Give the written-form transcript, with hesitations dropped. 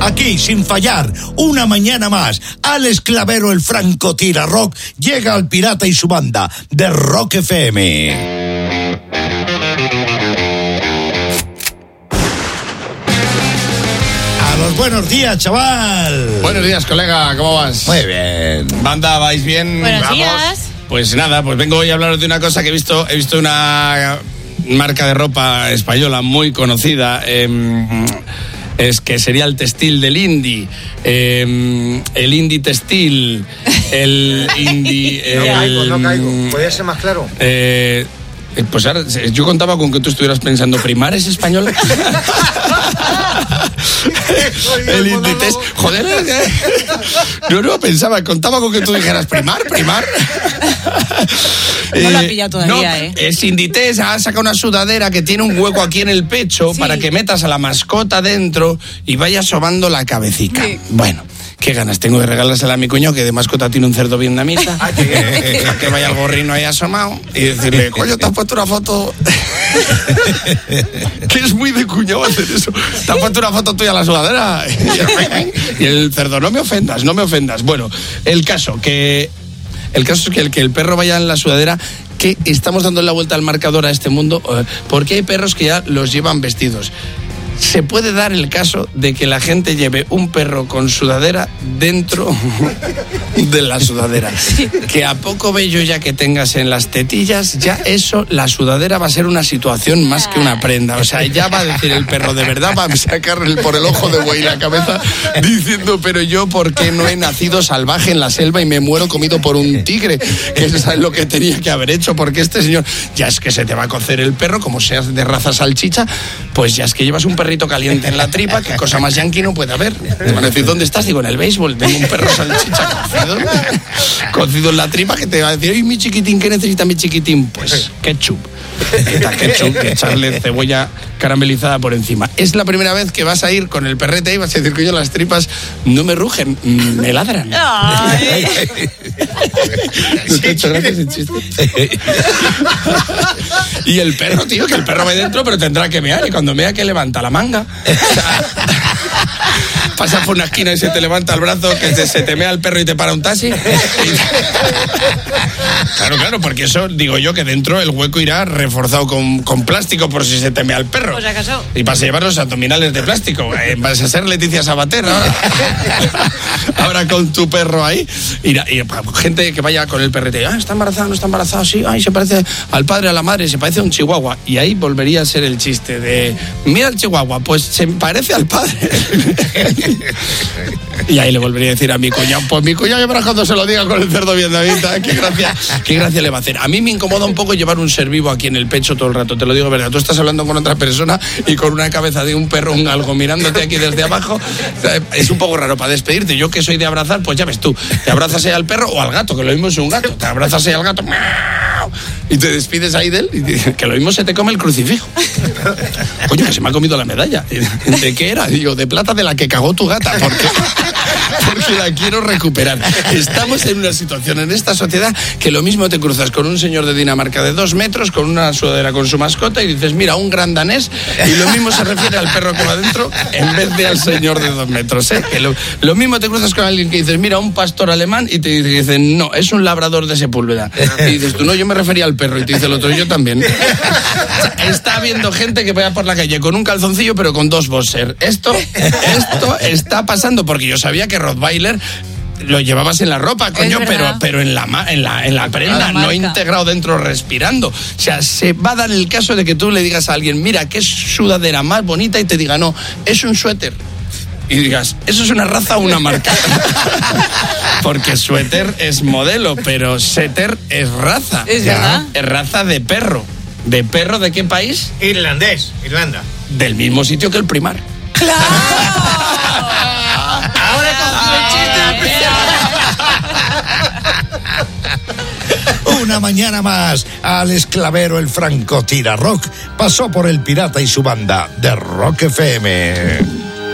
Aquí, sin fallar, una mañana más, Alex Clavero, el francotirador rock, llega al Pirata y su banda de Rock FM. Buenos días, chaval. Buenos días, colega, ¿cómo vas? Muy bien. Banda, ¿vais bien? Buenos Vamos. días. Pues nada, pues vengo hoy a hablaros de una cosa que he visto una marca de ropa española muy conocida, es que sería el textil del indie, el indie textil, el indie... No caigo. ¿Podría ser más claro? Pues ahora, yo contaba con que tú estuvieras pensando, ¿Primar es español? El Inditex, joder, no pensaba, contaba con que tú dijeras Primar. No lo ha pillado todavía, Es Inditex, ha sacado una sudadera que tiene un hueco aquí en el pecho, sí, para que metas a la mascota dentro y vayas sobando la cabecita. Sí. Bueno, qué ganas tengo de regalársela a mi cuñado, que de mascota tiene un cerdo vietnamita, que vaya el gorrino ahí asomado y decirle, coño, te has puesto una foto. Que es muy de cuñado hacer eso. Te has puesto una foto tuya a la sudadera. Y el cerdo, no me ofendas. Bueno, el caso es que el perro vaya en la sudadera, que estamos dando la vuelta al marcador a este mundo, porque hay perros que ya los llevan vestidos. Se puede dar el caso de que la gente lleve un perro con sudadera dentro de la sudadera. Sí. Que a poco vello ya que tengas en las tetillas, ya eso, la sudadera va a ser una situación más que una prenda. O sea, ya va a decir el perro, de verdad, va a sacarle por el ojo de buey la cabeza diciendo, pero yo, ¿por qué no he nacido salvaje en la selva y me muero comido por un tigre? Que eso es lo que tenía que haber hecho, porque este señor, ya es que se te va a cocer el perro, como seas de raza salchicha, pues ya es que llevas un perrito caliente en la tripa, que cosa más yanqui no puede haber. Te van a decir, ¿dónde estás? Digo, en el béisbol, tengo un perro salchicha cocido en la tripa, que te va a decir, ¡ay, mi chiquitín, qué necesita mi chiquitín! Pues ketchup, que echarle cebolla caramelizada por encima. Es la primera vez que vas a ir con el perrete y vas a decir, coño, las tripas no me rugen, me ladran. ¿No te ha hecho gracia ese chiste? Y el perro, tío, que el perro va dentro, pero tendrá que mear, y cuando mea, que levanta la manga. Pasas por una esquina y se te levanta el brazo, que se te mea el perro y te para un taxi. Claro, porque eso, digo yo, que dentro el hueco irá reforzado con plástico por si se te mea el perro. Pues acaso. Y vas a llevar los abdominales de plástico. Vas a ser Leticia Sabater ahora con tu perro ahí. Y gente que vaya con el perrete, está embarazada, no está embarazada, sí, ay, se parece al padre, a la madre, se parece a un chihuahua. Y ahí volvería a ser el chiste de, mira el chihuahua, pues se parece al padre. Y ahí le volvería a decir a mi cuñado, pues mi cuñado, ya verás cuando se lo diga con el cerdo vietnamita, qué gracia le va a hacer. A mí me incomoda un poco llevar un ser vivo aquí en el pecho todo el rato, te lo digo verdad. Tú estás hablando con otra persona y con una cabeza de un perro, un algo mirándote aquí desde abajo, es un poco raro para despedirte. Yo, que soy de abrazar, pues ya ves tú, te abrazas al perro o al gato, que lo mismo es un gato, te abrazas al gato y te despides ahí de él, y que lo mismo se te come el crucifijo. Coño, que se me ha comido la medalla. ¿De qué era? Digo, de plata, de la que cagó tu gata, porque la quiero recuperar. Estamos en una situación en esta sociedad que lo mismo te cruzas con un señor de Dinamarca de 2 metros, con una sudadera con su mascota, y dices, mira, un gran danés, y lo mismo se refiere al perro que va dentro en vez de al señor de 2 metros, ¿eh? Que lo mismo te cruzas con alguien que dices, mira, un pastor alemán, y te dicen, no, es un labrador de Sepúlveda. Y dices tú, no, yo me refería al perro, y te dice el otro, yo también. Está habiendo gente que vaya por la calle con un calzoncillo, pero con 2 boxers. Esto está pasando, porque yo sabía que Rottweiler lo llevabas en la ropa, coño, pero en la prenda, no integrado dentro respirando. O sea, se va a dar el caso de que tú le digas a alguien, mira, qué sudadera más bonita, y te diga, no, es un suéter. Y digas, ¿eso es una raza o una marca? Porque suéter es modelo, pero setter es raza. ¿Es verdad? Es raza de perro. ¿De perro de qué país? Irlandés, Irlanda. Del mismo sitio que el Primar. ¡Claro! Ahora he cogido el chiste. Una mañana más, Alex Clavero, el francotirador rock, pasó por el Pirata y su banda de Rock FM.